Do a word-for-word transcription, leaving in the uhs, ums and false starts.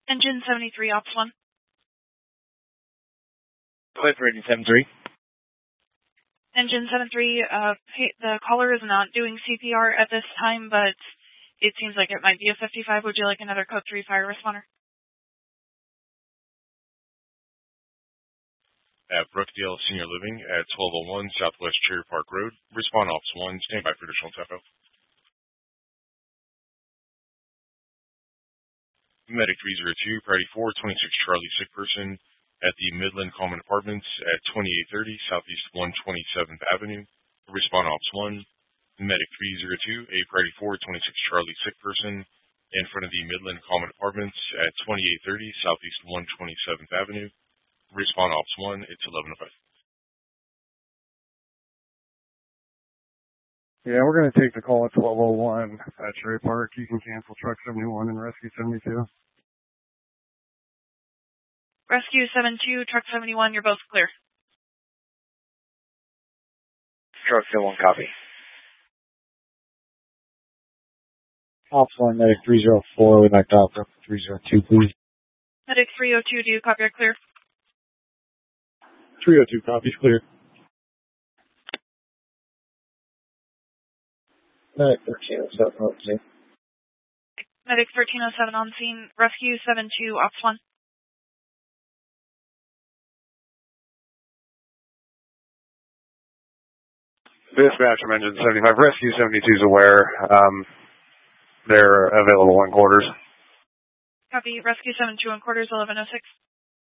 Engine seventy-three, Ops one. Wait for engine seventy-three. Engine seventy-three, uh, the caller is not doing C P R at this time, but it seems like it might be a fifty-five. Would you like another code three fire responder? At Brookdale Senior Living at twelve oh one Southwest Cherry Park Road. Respond Ops one, stand by for additional T E F O. Medic three oh two, priority four, twenty-six Charlie, sick person at the Midland Common Apartments at twenty-eight thirty Southeast one hundred twenty-seventh Avenue. Respond Ops one. Medic three oh two, a priority four, twenty-six Charlie, sick person in front of the Midland Common Apartments at twenty-eight thirty Southeast one hundred twenty-seventh Avenue. Respond Ops one, it's eleven oh five. Yeah, we're going to take the call at twelve oh one at Cherry Park. You can cancel Truck seventy-one and Rescue seventy-two. Rescue seventy-two, Truck seventy-one, you're both clear. Truck seventy-one, copy. Ops one, Medic three oh four, we'd like to offer three oh two, please. Medic three oh two, do you copy or clear? three oh two, copies, clear. Medic thirteen oh seven, on scene. Medic thirteen oh seven on scene. Rescue seventy-two, Ops one. Dispatch from Engine seventy-five. Rescue seventy-two is aware. Um, they're available in quarters. Copy. Rescue seventy-two in quarters, eleven oh six.